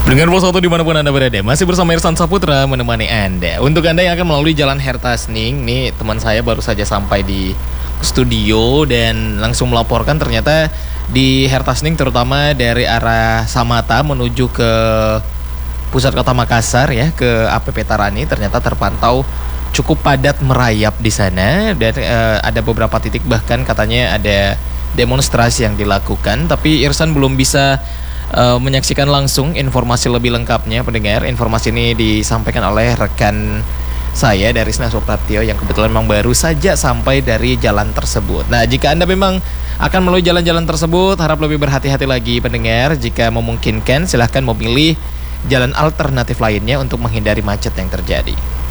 Dengan Pos 1 dimanapun Anda berada, masih bersama Irsan Saputra menemani Anda. Untuk Anda yang akan melalui Jalan Hertasning, nih teman saya baru saja sampai di studio dan langsung melaporkan ternyata di Hertasning terutama dari arah Samata menuju ke pusat kota Makassar ya, ke APP Tarani ternyata terpantau cukup padat merayap di sana dan ada beberapa titik bahkan katanya ada demonstrasi yang dilakukan, tapi Irsan belum bisa menyaksikan langsung informasi lebih lengkapnya pendengar. Informasi ini disampaikan oleh rekan saya dari Sna Supraptio yang kebetulan memang baru saja sampai dari jalan tersebut. Nah, jika Anda memang akan melalui jalan-jalan tersebut, harap lebih berhati-hati lagi pendengar. Jika memungkinkan silahkan memilih jalan alternatif lainnya untuk menghindari macet yang terjadi.